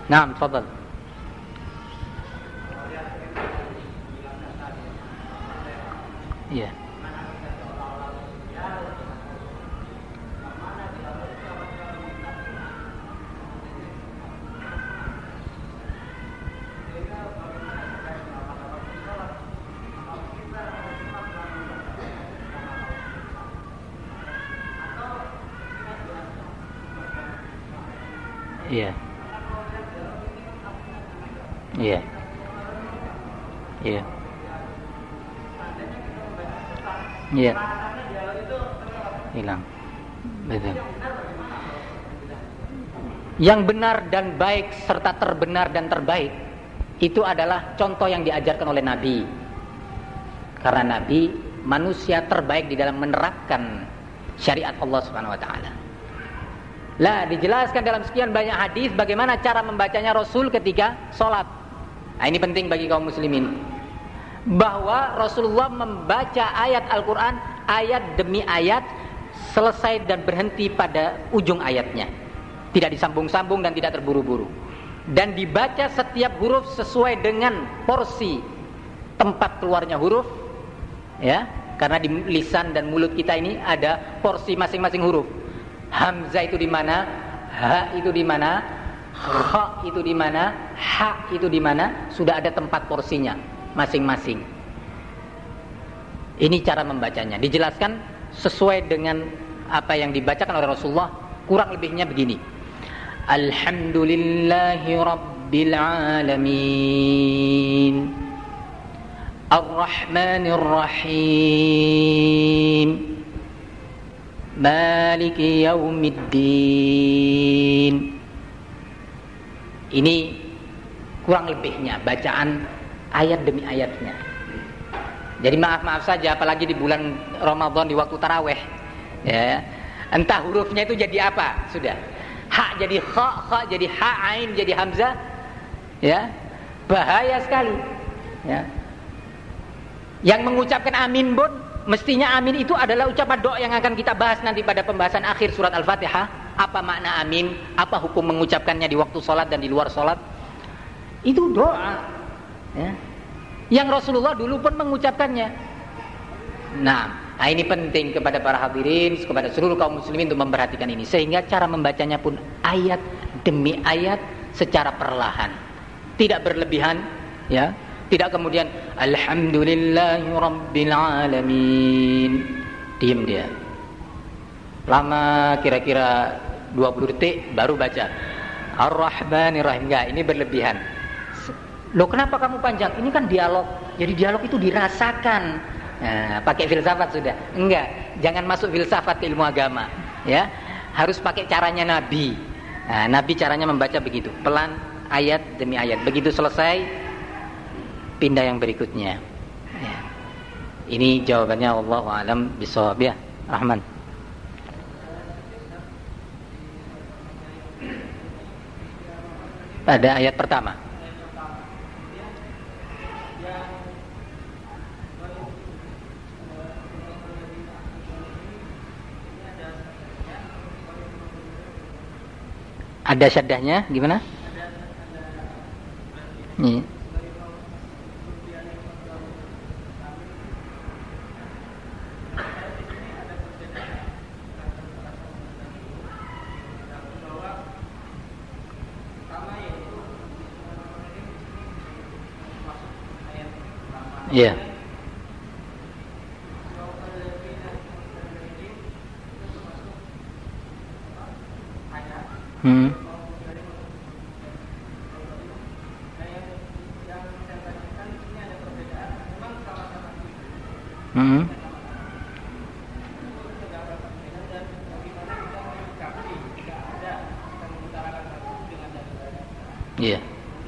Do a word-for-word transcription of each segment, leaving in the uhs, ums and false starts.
Naam, tafadhal. Iya. Iya. Iya. Iya. Iya. Hilang. Betul. Yang benar dan baik serta terbenar dan terbaik itu adalah contoh yang diajarkan oleh Nabi. Karena Nabi manusia terbaik di dalam menerapkan syariat Allah Subhanahu wa taala. Lah dijelaskan dalam sekian banyak hadis bagaimana cara membacanya Rasul ketika sholat. Nah, ini penting bagi kaum muslimin, bahwa Rasulullah membaca ayat Al-Quran ayat demi ayat, selesai dan berhenti pada ujung ayatnya, tidak disambung-sambung dan tidak terburu-buru, dan dibaca setiap huruf sesuai dengan porsi tempat keluarnya huruf, ya, karena di lisan dan mulut kita ini ada porsi masing-masing huruf. Hamzah itu di mana, ha itu di mana, kha itu di mana, ha itu di mana, sudah ada tempat porsinya masing-masing. Ini cara membacanya, dijelaskan sesuai dengan apa yang dibacakan oleh Rasulullah, kurang lebihnya begini. Alhamdulillahi Rabbil Alamin, Ar-Rahmanir Rahim, Maliki Yaumiddin. Ini kurang lebihnya bacaan ayat demi ayatnya. Jadi maaf-maaf saja, apalagi di bulan Ramadan di waktu taraweh, ya, entah hurufnya itu jadi apa, sudah ha jadi kha, kha jadi ha, ain jadi hamzah, ya, bahaya sekali, ya. Yang mengucapkan amin pun mestinya amin itu adalah ucapan doa yang akan kita bahas nanti pada pembahasan akhir surat Al-Fatihah. Apa makna amin? Apa hukum mengucapkannya di waktu sholat dan di luar sholat? Itu doa, ya, yang Rasulullah dulu pun mengucapkannya. Nah, nah ini penting kepada para hadirin, kepada seluruh kaum muslimin untuk memperhatikan ini, sehingga cara membacanya pun ayat demi ayat secara perlahan, tidak berlebihan, ya. Tidak kemudian Alhamdulillahi Rabbil Alamin, diam dia lama, kira-kira dua puluh detik baru baca Ar-Rahmanir Rahim. Enggak, ini berlebihan. Loh, kenapa kamu panjang? Ini kan dialog. Jadi dialog itu dirasakan. Nah, pakai filsafat sudah. Enggak, jangan masuk filsafat ke ilmu agama, ya. Harus pakai caranya Nabi. Nah, Nabi caranya membaca begitu, pelan, ayat demi ayat. Begitu selesai, pindah yang berikutnya, ya. Ini jawabannya, wallahu a'lam bishawab, ya. Rahman. Pada ayat pertama. Ada syaddahnya, gimana? Ini. Iya. Yeah. Hmm. Hmm. Iya. Yeah.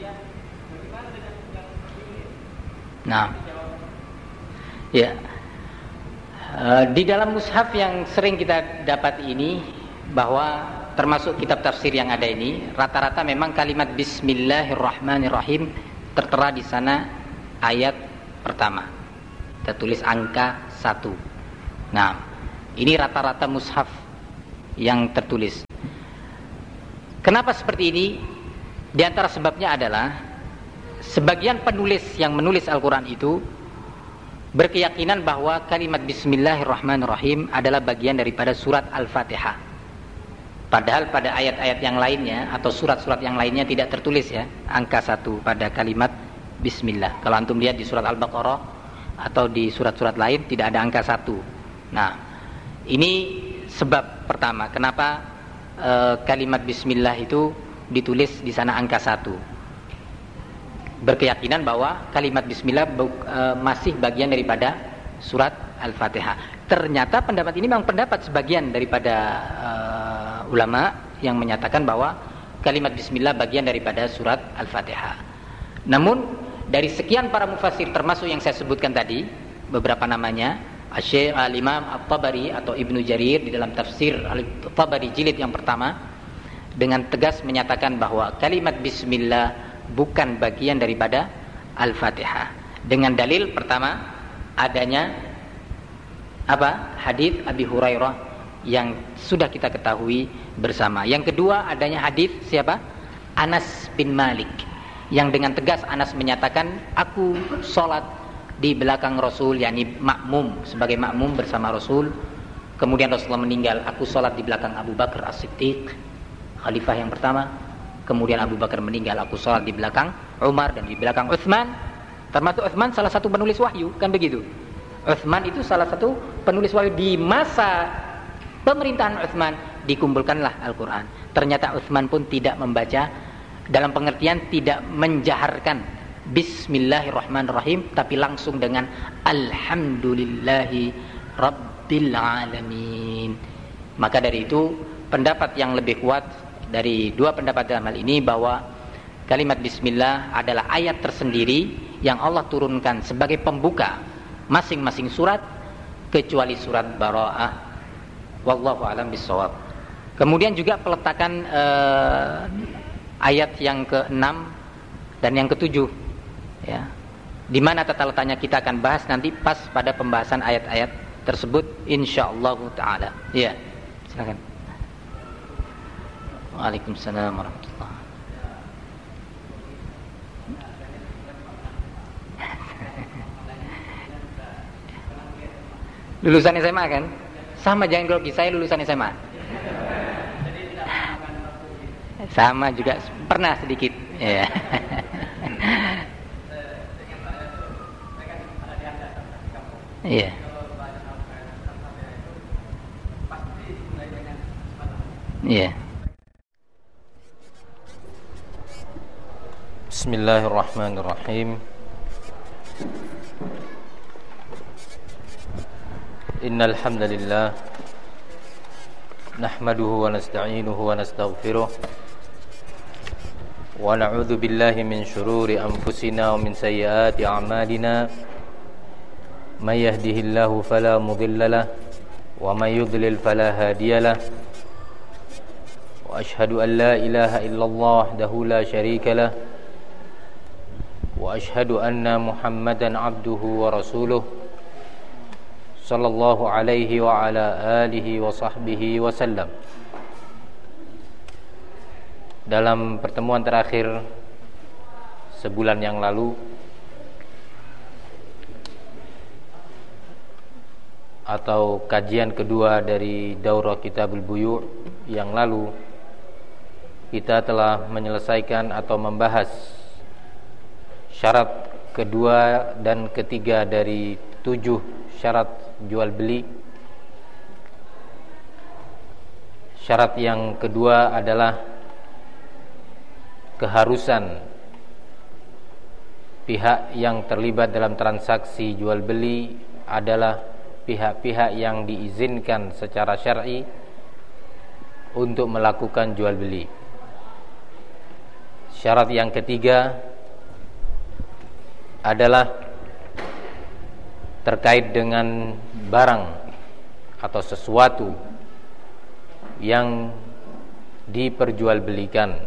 Nah. Ya, uh, di dalam mushaf yang sering kita dapat ini, bahwa termasuk kitab tafsir yang ada ini, rata-rata memang kalimat Bismillahirrahmanirrahim tertera di sana ayat pertama, tertulis angka satu. Nah, ini rata-rata mushaf yang tertulis. Kenapa seperti ini? Di antara sebabnya adalah sebagian penulis yang menulis Al-Quran itu berkeyakinan bahwa kalimat Bismillahirrahmanirrahim adalah bagian daripada surat Al-Fatihah. Padahal pada ayat-ayat yang lainnya atau surat-surat yang lainnya tidak tertulis ya angka satu pada kalimat Bismillah. Kalau antum lihat di surat Al-Baqarah atau di surat-surat lain tidak ada angka satu. Nah, ini sebab pertama kenapa e, kalimat Bismillah itu ditulis di sana angka satu. Berkeyakinan bahwa kalimat Bismillah e, masih bagian daripada surat Al-Fatihah. Ternyata pendapat ini memang pendapat sebagian daripada e, ulama yang menyatakan bahwa kalimat Bismillah bagian daripada surat Al-Fatihah. Namun dari sekian para mufassir termasuk yang saya sebutkan tadi beberapa namanya, Asy-Syaikh Al-Imam At-Tabari atau Ibnu Jarir di dalam tafsir At-Tabari jilid yang pertama dengan tegas menyatakan bahwa kalimat Bismillah bukan bagian daripada Al-Fatihah. Dengan dalil pertama adanya apa? Hadis Abi Hurairah yang sudah kita ketahui bersama. Yang kedua adanya hadis siapa? Anas bin Malik yang dengan tegas Anas menyatakan aku sholat di belakang Rasul, yakni makmum sebagai makmum bersama Rasul. Kemudian Rasulullah meninggal, aku sholat di belakang Abu Bakar As-Siddiq, khalifah yang pertama. Kemudian Abu Bakar meninggal, aku sholat di belakang Umar dan di belakang Utsman. Termasuk Utsman salah satu penulis wahyu, kan begitu? Utsman itu salah satu penulis wahyu. Di masa pemerintahan Utsman dikumpulkanlah Al-Quran. Ternyata Utsman pun tidak membaca, dalam pengertian tidak menjaharkan Bismillahirrahmanirrahim, tapi langsung dengan Alhamdulillahi Rabbil Alamin. Maka dari itu pendapat yang lebih kuat dari dua pendapat dalam hal ini bahwa kalimat Bismillah adalah ayat tersendiri yang Allah turunkan sebagai pembuka masing-masing surat kecuali surat Bara'ah. Wallahu a'lam bishawab. Kemudian juga peletakan eh, ayat yang keenam dan yang ketujuh, ya, di mana tata letaknya kita akan bahas nanti pas pada pembahasan ayat-ayat tersebut insyaallah taala. Ya, silakan. Waalaikumsalam warahmatullahi. Lulusan S M A kan? Sama, jangan grogi, saya lulusan S M A. Sama juga pernah sedikit ya. Iya. Iya. Bismillahirrahmanirrahim. Innal hamdalillah nahmaduhu wa nasta'inuhu wa nastaghfiruh wa na'udzu billahi min shururi anfusina wa min sayyiati a'malina may yahdihillahu fala mudilla lahu wa may yudlil fala hadiya lahu wa ashhadu an la ilaha illallah wahdahu la syarika lahu wa ashhadu anna Muhammadan abduhu wa rasuluh sallallahu alaihi wa ala alihi wa sahbihi wa sallam. Dalam pertemuan terakhir sebulan yang lalu atau kajian kedua dari Daurah Kitabul Buyu' yang lalu, kita telah menyelesaikan atau membahas syarat kedua dan ketiga dari tujuh syarat jual beli. Syarat yang kedua adalah keharusan pihak yang terlibat dalam transaksi jual beli adalah pihak-pihak yang diizinkan secara syar'i untuk melakukan jual beli. Syarat yang ketiga adalah terkait dengan barang atau sesuatu yang diperjualbelikan.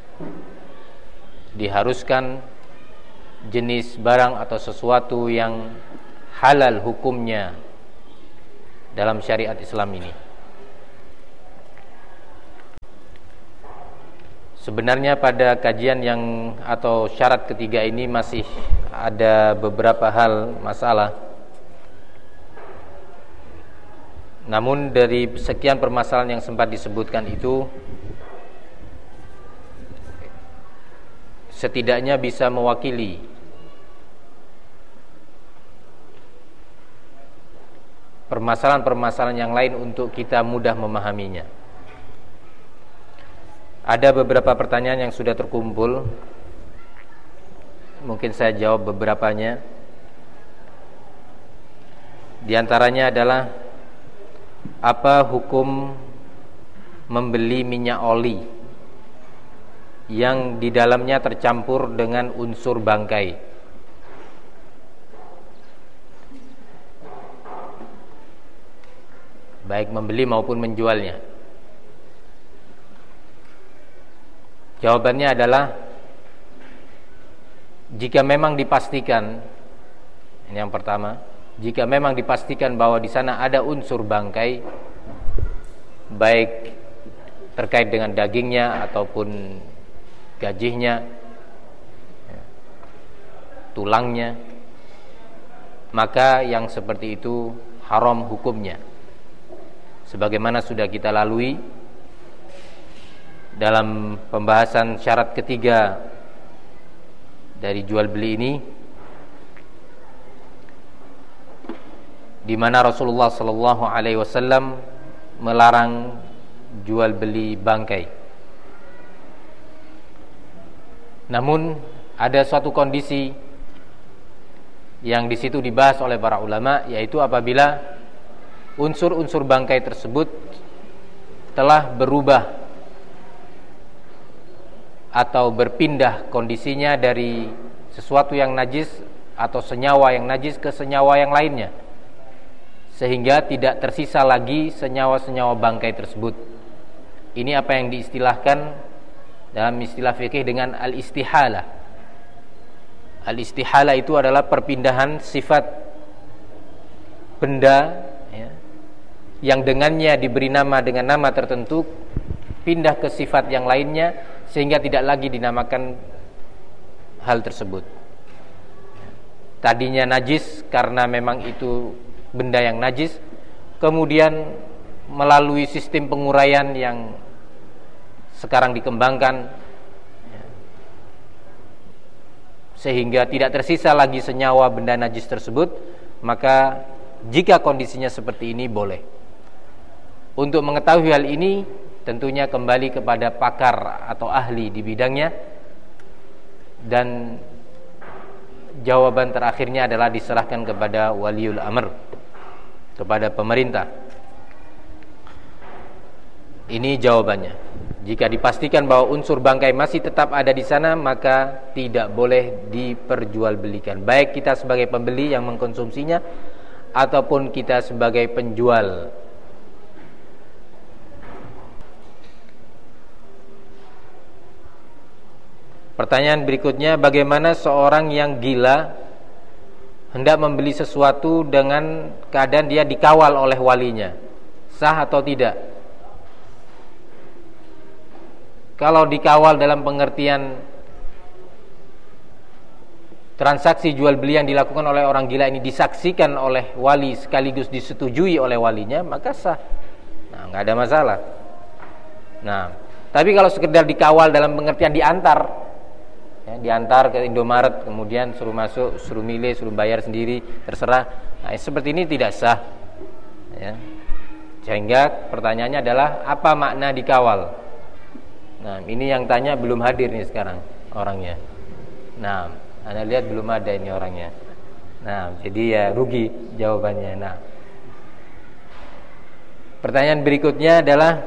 Diharuskan jenis barang atau sesuatu yang halal hukumnya dalam syariat Islam ini. Sebenarnya pada kajian yang atau syarat ketiga ini masih ada beberapa hal masalah. Namun dari sekian permasalahan yang sempat disebutkan itu, setidaknya bisa mewakili permasalahan-permasalahan yang lain untuk kita mudah memahaminya. Ada beberapa pertanyaan yang sudah terkumpul. Mungkin saya jawab beberapanya. Di antaranya adalah, apa hukum membeli minyak oli yang di dalamnya tercampur dengan unsur bangkai? Baik membeli maupun menjualnya. Jawabannya adalah, jika memang dipastikan, ini yang pertama, jika memang dipastikan bahwa di sana ada unsur bangkai, baik terkait dengan dagingnya ataupun gajihnya, tulangnya, maka yang seperti itu haram hukumnya. Sebagaimana sudah kita lalui dalam pembahasan syarat ketiga dari jual beli ini, di mana Rasulullah sallallahu alaihi wasallam melarang jual beli bangkai. Namun ada suatu kondisi yang di situ dibahas oleh para ulama, yaitu apabila unsur-unsur bangkai tersebut telah berubah atau berpindah kondisinya dari sesuatu yang najis atau senyawa yang najis ke senyawa yang lainnya, sehingga tidak tersisa lagi senyawa-senyawa bangkai tersebut. Ini apa yang diistilahkan dalam istilah fikih dengan al-istihalah. Al-istihalah itu adalah perpindahan sifat benda, ya, yang dengannya diberi nama dengan nama tertentu, pindah ke sifat yang lainnya, sehingga tidak lagi dinamakan hal tersebut. Tadinya najis karena memang itu benda yang najis, kemudian melalui sistem penguraian yang sekarang dikembangkan, sehingga tidak tersisa lagi senyawa benda najis tersebut, maka jika kondisinya seperti ini boleh. Untuk mengetahui hal ini, tentunya kembali kepada pakar atau ahli di bidangnya, dan jawaban terakhirnya adalah diserahkan kepada waliul amr, kepada pemerintah. Ini jawabannya. Jika dipastikan bahwa unsur bangkai masih tetap ada di sana, maka tidak boleh diperjualbelikan, baik kita sebagai pembeli yang mengkonsumsinya ataupun kita sebagai penjual. Pertanyaan berikutnya, bagaimana seorang yang gila hendak membeli sesuatu dengan keadaan dia dikawal oleh walinya? Sah atau tidak? Kalau dikawal dalam pengertian transaksi jual beli yang dilakukan oleh orang gila ini disaksikan oleh wali sekaligus disetujui oleh walinya, maka sah. Nah, nggak ada masalah. Nah, tapi kalau sekedar dikawal dalam pengertian diantar, ya, diantar ke Indomaret, kemudian suruh masuk, suruh milih, suruh bayar sendiri, terserah. Nah, seperti ini tidak sah, ya. Sehingga pertanyaannya adalah, apa makna dikawal? Nah, ini yang tanya belum hadir nih sekarang orangnya. Nah, Anda lihat belum ada ini orangnya. Nah, jadi ya rugi jawabannya. Nah, pertanyaan berikutnya adalah,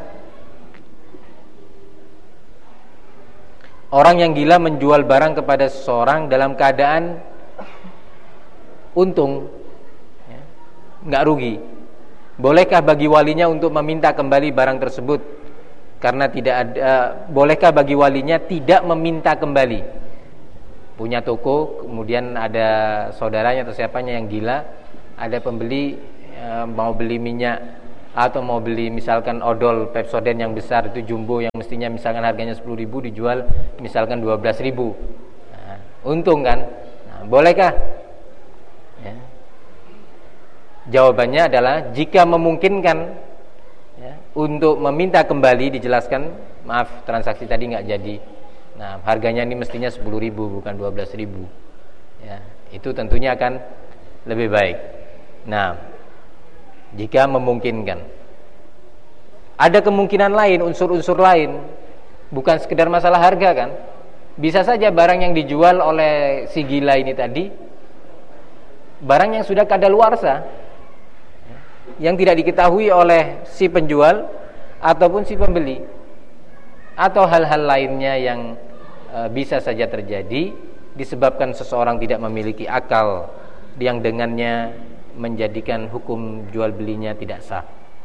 orang yang gila menjual barang kepada seseorang dalam keadaan untung, ya, nggak rugi. Bolehkah bagi walinya untuk meminta kembali barang tersebut? Karena tidak ada, bolehkah bagi walinya tidak meminta kembali? Punya toko, kemudian ada saudaranya atau siapanya yang gila, ada pembeli e, mau beli minyak atau mau beli misalkan odol Pepsodent yang besar itu jumbo yang mesti mestinya misalkan harganya sepuluh ribu dijual misalkan dua belas ribu. Nah, untung kan? Nah, bolehkah? Ya. Jawabannya adalah jika memungkinkan ya, untuk meminta kembali, dijelaskan, maaf transaksi tadi nggak jadi. Nah, harganya ini mestinya sepuluh ribu bukan dua belas ribu. Ya, itu tentunya akan lebih baik. Nah, jika memungkinkan. Ada kemungkinan lain, unsur-unsur lain, bukan sekedar masalah harga kan. Bisa saja barang yang dijual oleh si gila ini tadi barang yang sudah kadaluarsa, yang tidak diketahui oleh si penjual ataupun si pembeli, atau hal-hal lainnya yang e, bisa saja terjadi disebabkan seseorang tidak memiliki akal yang dengannya menjadikan hukum jual belinya tidak sah.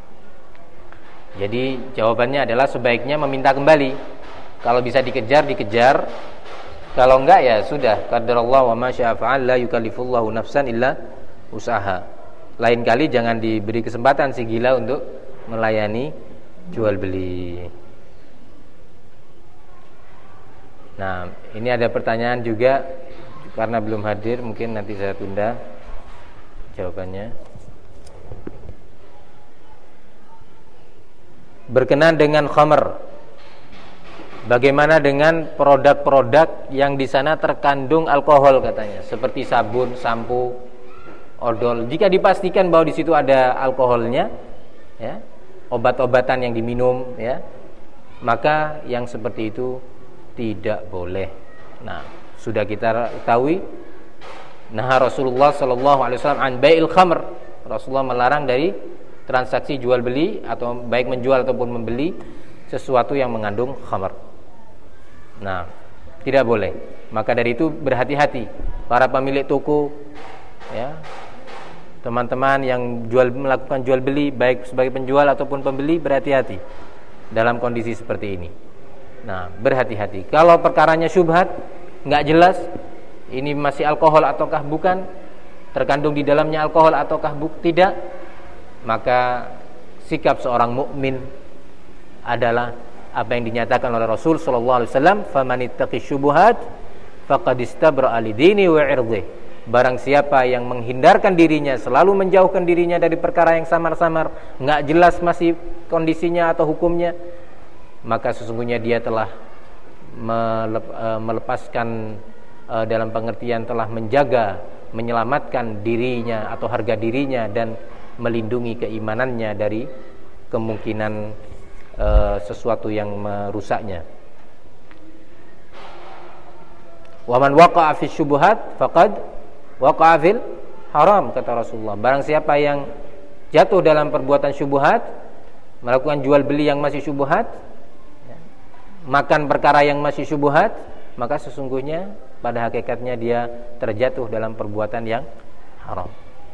Jadi jawabannya adalah sebaiknya meminta kembali. Kalau bisa dikejar, dikejar. Kalau enggak ya sudah, qadarullah wa ma syaa fa'al, la yukallifullahu nafsan illa usaha. Lain kali jangan diberi kesempatan si gila untuk melayani jual beli. Nah, ini ada pertanyaan juga, karena belum hadir mungkin nanti saya tunda jawabannya. Berkenaan dengan khamr, bagaimana dengan produk-produk yang di sana terkandung alkohol katanya, seperti sabun, sampo, odol. Jika dipastikan bahwa di situ ada alkoholnya, ya, obat-obatan yang diminum, ya, maka yang seperti itu tidak boleh. Nah, sudah kita ketahui, nah Rasulullah Shallallahu Alaihi Wasallam an bai'il khamr. Rasulullah melarang dari transaksi jual beli, atau baik menjual ataupun membeli sesuatu yang mengandung khamr. Nah, tidak boleh. Maka dari itu berhati-hati para pemilik toko, ya, teman-teman yang jual melakukan jual beli baik sebagai penjual ataupun pembeli, berhati-hati dalam kondisi seperti ini. Nah, berhati-hati. Kalau perkaranya syubhat, nggak jelas ini masih alkohol ataukah bukan, terkandung di dalamnya alkohol ataukah buk tidak, maka sikap seorang mukmin adalah apa yang dinyatakan oleh Rasul sallallahu alaihi wasallam, "Famanittaqi syubuhat faqad istabra'a lidini wa 'irdih." Barang siapa yang menghindarkan dirinya, selalu menjauhkan dirinya dari perkara yang samar-samar, enggak jelas masih kondisinya atau hukumnya, maka sesungguhnya dia telah melepaskan, dalam pengertian telah menjaga, menyelamatkan dirinya atau harga dirinya dan melindungi keimanannya dari kemungkinan e, sesuatu yang merusaknya. Wa man waqa'a fi syubuhat faqad waqa'a fil haram, kata Rasulullah. Barang siapa yang jatuh dalam perbuatan syubhat, melakukan jual beli yang masih syubhat, makan perkara yang masih syubhat, maka sesungguhnya pada hakikatnya dia terjatuh dalam perbuatan yang haram.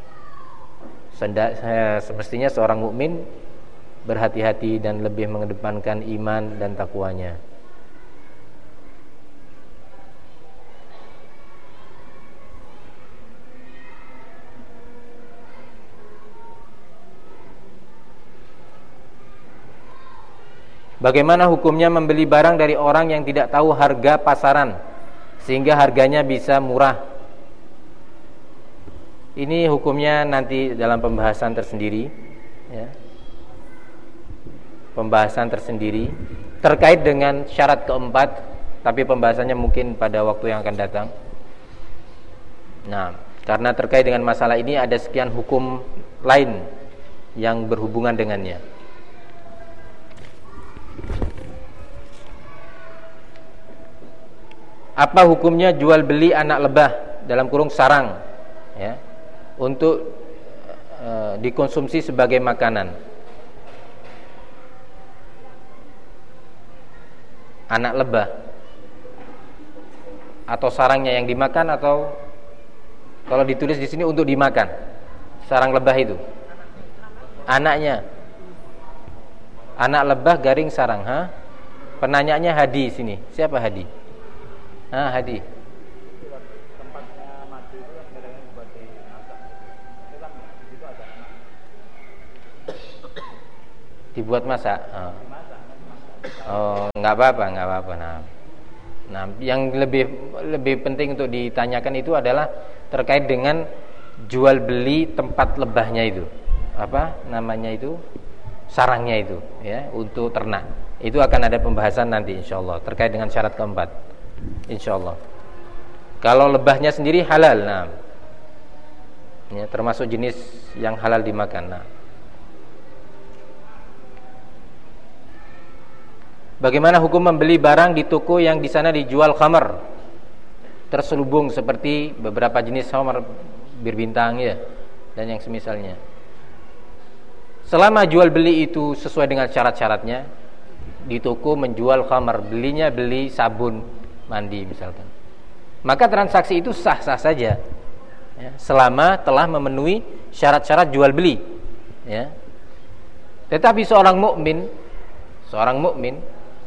Semestinya seorang mukmin berhati-hati dan lebih mengedepankan iman dan takwanya. Bagaimana hukumnya membeli barang dari orang yang tidak tahu harga pasaran sehingga harganya bisa murah? Ini hukumnya nanti dalam pembahasan tersendiri, ya. Pembahasan tersendiri terkait dengan syarat keempat, tapi pembahasannya mungkin pada waktu yang akan datang. Nah, karena terkait dengan masalah ini ada sekian hukum lain yang berhubungan dengannya. Apa hukumnya jual beli anak lebah dalam kurung sarang, ya, untuk e, dikonsumsi sebagai makanan? Anak lebah atau sarangnya yang dimakan, atau kalau ditulis di sini untuk dimakan, sarang lebah itu anaknya. Anak lebah garing sarang, ha? Penanyanya Hadi sini. Siapa Hadi? Ah, Hadi. Tempatnya mati itu kadang-kadang dibuat dimasak. Itu kan di situ ada anak. Dibuat masak. Oh. Dimasak, dimasak. Oh, nggak apa-apa, nggak apa-apa. Nah, nah, yang lebih lebih penting untuk ditanyakan itu adalah terkait dengan jual beli tempat lebahnya itu, apa namanya itu, sarangnya itu, ya, untuk ternak. Itu akan ada pembahasan nanti, insyaallah, terkait dengan syarat keempat, insyaallah. Kalau lebahnya sendiri halal, nah, ya, termasuk jenis yang halal dimakan. Nah, bagaimana hukum membeli barang di toko yang di sana dijual khamar terselubung seperti beberapa jenis khamar berbintang, ya, dan yang semisalnya. Selama jual beli itu sesuai dengan syarat-syaratnya, di toko menjual khamar, belinya beli sabun mandi misalkan, maka transaksi itu sah-sah saja, ya, selama telah memenuhi syarat-syarat jual beli, ya. Tetapi seorang mukmin, seorang mukmin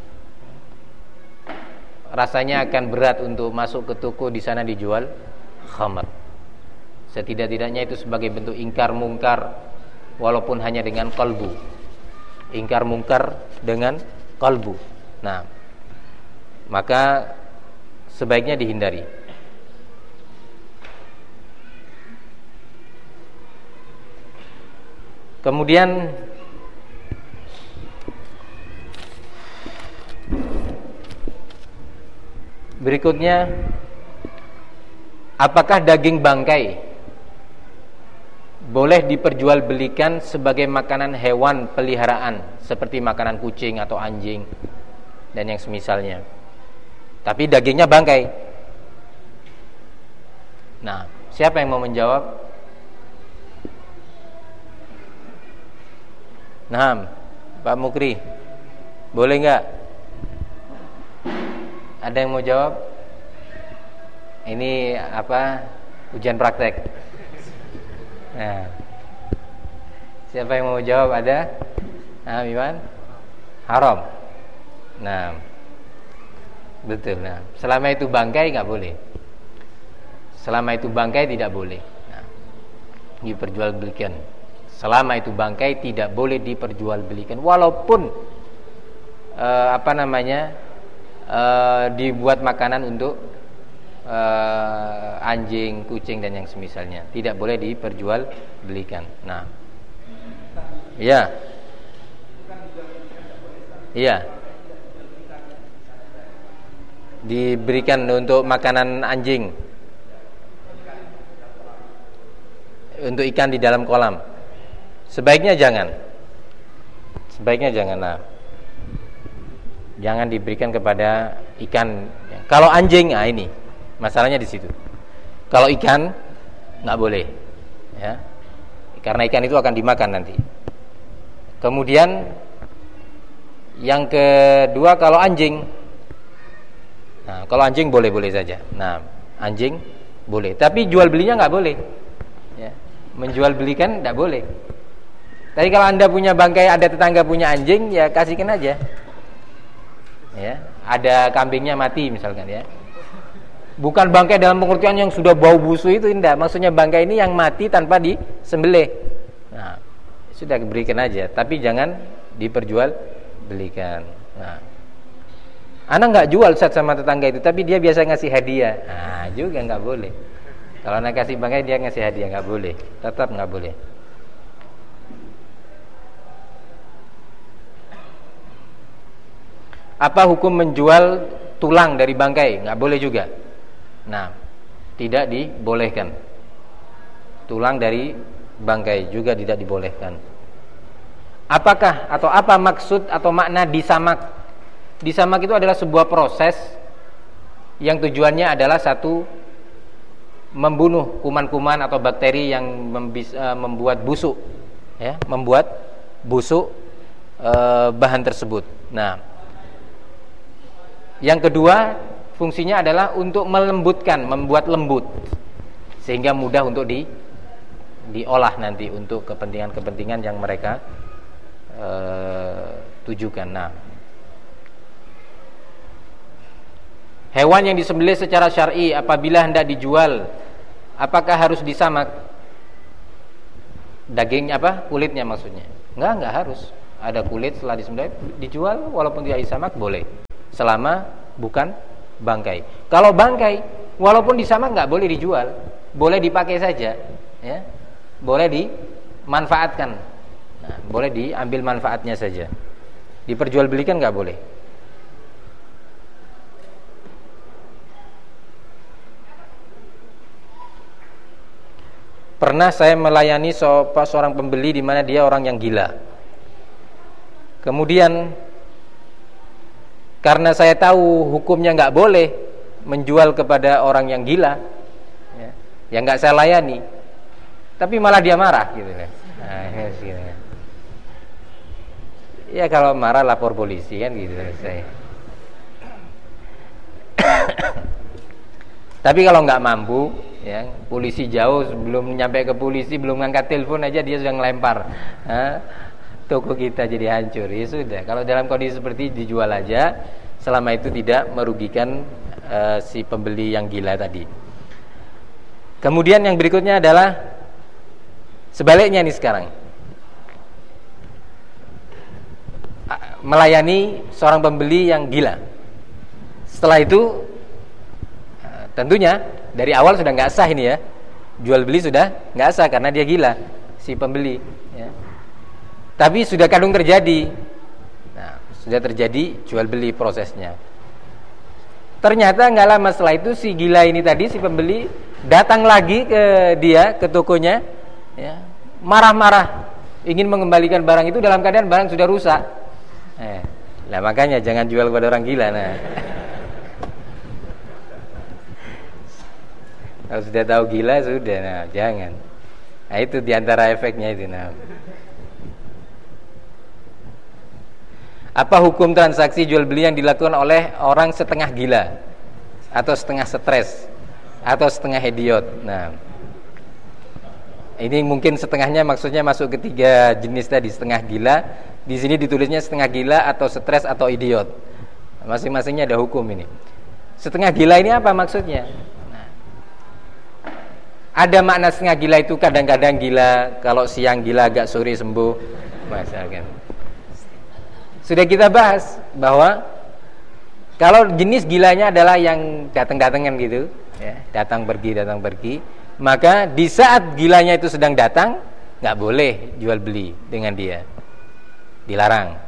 rasanya akan berat untuk masuk ke toko di sana dijual khamar. Setidak-tidaknya itu sebagai bentuk ingkar mungkar, walaupun hanya dengan kalbu. Ingkar mungkar dengan kalbu. Nah, maka sebaiknya dihindari. Kemudian berikutnya, apakah daging bangkai boleh diperjualbelikan sebagai makanan hewan peliharaan seperti makanan kucing atau anjing dan yang semisalnya, tapi dagingnya bangkai? Nah, siapa yang mau menjawab? Nah, Pak Mukri, boleh enggak? Ada yang mau jawab? Ini apa? Ujian praktek. Nah, siapa yang mau jawab? Ada? Nah, Iwan? Haram. Nah, betul. Nah, selama itu bangkai nggak boleh. Selama itu bangkai tidak boleh. Nah, diperjualbelikan. Selama itu bangkai tidak boleh diperjualbelikan, walaupun eh, apa namanya? Uh, dibuat makanan untuk uh, anjing, kucing dan yang semisalnya, tidak boleh diperjualbelikan. Nah, iya, iya, diberikan untuk makanan anjing, untuk ikan di dalam kolam. Sebaiknya jangan, sebaiknya jangan. Nah, jangan diberikan kepada ikan. Kalau anjing, nah ini masalahnya di situ. Kalau ikan nggak boleh, ya, karena ikan itu akan dimakan nanti. Kemudian yang kedua, kalau anjing, nah, kalau anjing boleh-boleh saja. Nah, anjing boleh, tapi jual belinya nggak boleh, ya. Menjual belikan nggak boleh. Tapi kalau Anda punya bangkai, ada tetangga punya anjing, ya kasihkan aja. Ya, ada kambingnya mati misalkan, ya. Bukan bangkai dalam pengertian yang sudah bau busuk itu, tidak. Maksudnya bangkai ini yang mati tanpa disembelih. Nah, sudah berikan aja, tapi jangan diperjual belikan. Nah, anak nggak jual Ustaz sama tetangga itu, tapi dia biasa ngasih hadiah. Nah, juga nggak boleh. Kalau anak kasih bangkai, dia ngasih hadiah, nggak boleh. Tetap nggak boleh. Apa hukum menjual tulang dari bangkai? Nggak boleh juga. Nah, tidak dibolehkan. Tulang dari bangkai juga tidak dibolehkan. Apakah atau apa maksud atau makna disamak? Disamak itu adalah sebuah proses yang tujuannya adalah satu, membunuh kuman-kuman atau bakteri yang membis, uh, membuat busuk, ya, membuat busuk uh, bahan tersebut. Nah, yang kedua, fungsinya adalah untuk melembutkan, membuat lembut, sehingga mudah untuk di diolah nanti untuk kepentingan-kepentingan yang mereka uh, tujukan. Nah, hewan yang disembelih secara syar'i apabila hendak dijual, apakah harus disamak? Dagingnya apa? Kulitnya maksudnya? Enggak, enggak harus. ada kulit setelah disembelih dijual walaupun tidak disamak boleh, selama bukan bangkai. Kalau bangkai walaupun disamak nggak boleh dijual, boleh dipakai saja, ya, boleh dimanfaatkan, nah, boleh diambil manfaatnya saja, diperjualbelikan nggak boleh. Pernah saya melayani seorang pembeli di mana dia orang yang gila. Kemudian karena saya tahu hukumnya nggak boleh menjual kepada orang yang gila, ya, yang nggak saya layani, tapi malah dia marah, gitu kan. Nah, ya, ya kalau marah lapor polisi kan, gitu saya. Tapi kalau nggak mampu, ya, polisi jauh, sebelum nyampe ke polisi, belum ngangkat telepon aja dia sudah ngelempar, nah, toko kita jadi hancur. Ya sudah, kalau dalam kondisi seperti dijual aja, selama itu tidak merugikan uh, si pembeli yang gila tadi. Kemudian yang berikutnya adalah sebaliknya nih sekarang, melayani seorang pembeli yang gila. Setelah itu tentunya dari awal sudah nggak sah ini ya, jual beli sudah nggak sah karena dia gila si pembeli, ya. Tapi sudah kadung terjadi, nah, sudah terjadi jual beli prosesnya. Ternyata nggak lama setelah itu si gila ini tadi, si pembeli datang lagi ke dia, ke tokonya, ya, marah-marah ingin mengembalikan barang itu dalam keadaan barang sudah rusak. Eh, nah makanya jangan jual kepada orang gila. Nah, kalau sudah tahu gila sudah, nah jangan. Nah itu diantara efeknya itu. Nah, apa hukum transaksi jual beli yang dilakukan oleh orang setengah gila atau setengah stres atau setengah idiot? Nah, ini mungkin setengahnya maksudnya masuk ke tiga jenis tadi, setengah gila. Di sini ditulisnya setengah gila atau stres atau idiot. Masing-masingnya ada hukum ini. Setengah gila ini apa maksudnya? Ada makna setengah gila itu kadang-kadang gila, kalau siang gila agak sore sembuh, misalkan. Sudah kita bahas bahwa kalau jenis gilanya adalah yang datang-datangan gitu, ya, datang pergi datang pergi, maka di saat gilanya itu sedang datang nggak boleh jual beli dengan dia, dilarang.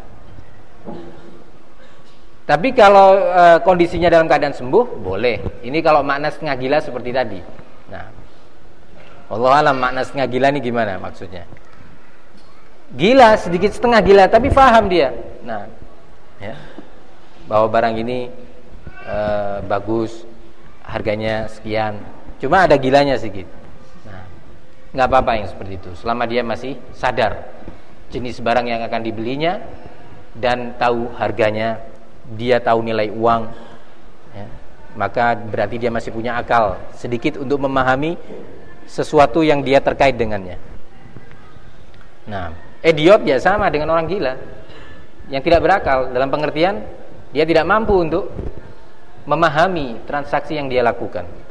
Tapi kalau e, kondisinya dalam keadaan sembuh boleh. Ini kalau makna setengah gila seperti tadi. Nah, Allah alam makna setengah gila ini gimana maksudnya? Gila, sedikit setengah gila, tapi faham dia. Nah, ya, bahwa barang ini e, bagus, harganya sekian, cuma ada gilanya sedikit. Nah, nggak apa-apa yang seperti itu, selama dia masih sadar jenis barang yang akan dibelinya dan tahu harganya, dia tahu nilai uang, ya, maka berarti dia masih punya akal sedikit untuk memahami sesuatu yang dia terkait dengannya. Nah, idiot ya sama dengan orang gila yang tidak berakal, dalam pengertian dia tidak mampu untuk memahami transaksi yang dia lakukan.